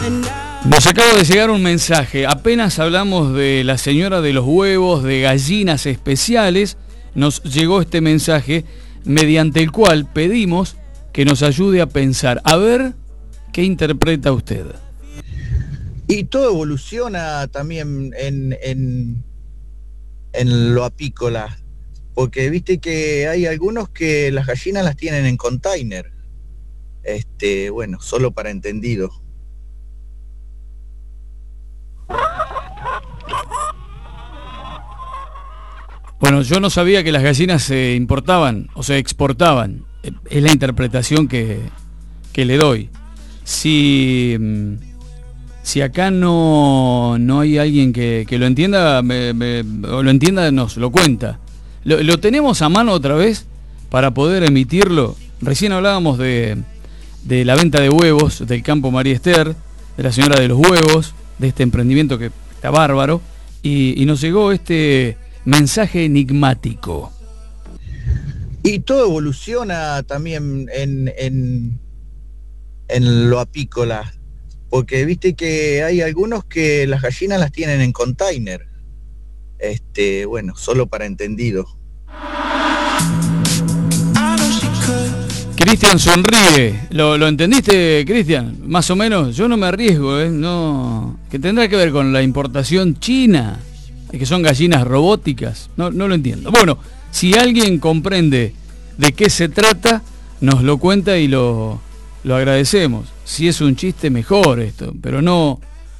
Nos acaba de llegar un mensaje. Apenas hablamos de la señora de los huevos, de gallinas especiales, nos llegó este mensaje mediante el cual pedimos que nos ayude a pensar. A ver, ¿qué interpreta usted? Y todo evoluciona también en lo apícola, porque viste que hay algunos que las gallinas las tienen en container. Bueno, solo para entendido. Bueno, yo no sabía que las gallinas se importaban o se exportaban. Es la interpretación que le doy. Si acá no hay alguien que lo entienda, o lo entienda, nos lo cuenta. ¿Lo tenemos a mano otra vez para poder emitirlo? Recién hablábamos de la venta de huevos del campo María Esther, de la señora de los huevos, de este emprendimiento que está bárbaro, y nos llegó este mensaje enigmático. Y todo evoluciona también en lo apícola, porque viste que hay algunos que las gallinas las tienen en container. Bueno, solo para entendido. Cristian sonríe. ¿Lo entendiste, Cristian? Más o menos. Yo no me arriesgo, no. Que tendrá que ver con la importación china, que son gallinas robóticas. No lo entiendo. Bueno, si alguien comprende de qué se trata, nos lo cuenta y lo agradecemos. Si es un chiste, mejor esto, pero no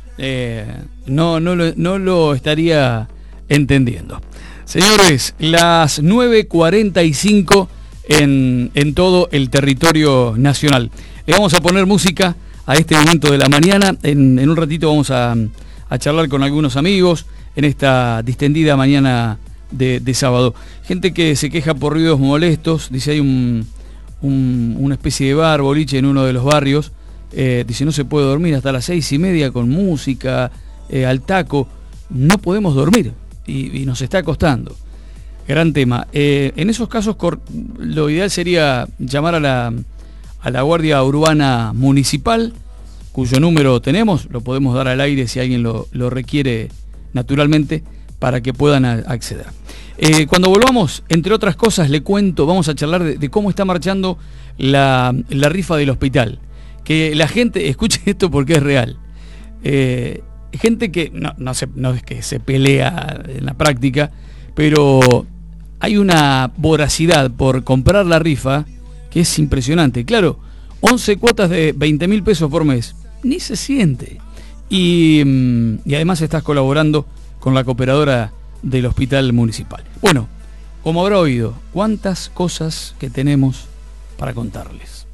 lo estaría entendiendo. Señores, las 9:45 en todo el territorio nacional. Le vamos a poner música a este momento de la mañana. En un ratito vamos a charlar con algunos amigos en esta distendida mañana de sábado. Gente que se queja por ruidos molestos. Dice, hay una especie de bar, boliche en uno de los barrios. Dice, no se puede dormir hasta las 6:30 con música al taco. No podemos dormir y nos está costando. Gran tema. En esos casos lo ideal sería llamar a la Guardia Urbana Municipal, cuyo número tenemos, lo podemos dar al aire si alguien lo requiere naturalmente, para que puedan acceder. Cuando volvamos, entre otras cosas, le cuento, vamos a charlar de cómo está marchando la rifa del hospital. Que la gente, escuche esto porque es real. Gente que no es que se pelea en la práctica, pero hay una voracidad por comprar la rifa que es impresionante. Claro, 11 cuotas de 20.000 pesos por mes, ni se siente. Y además estás colaborando con la cooperadora del hospital municipal. Bueno, como habrá oído, cuántas cosas que tenemos para contarles.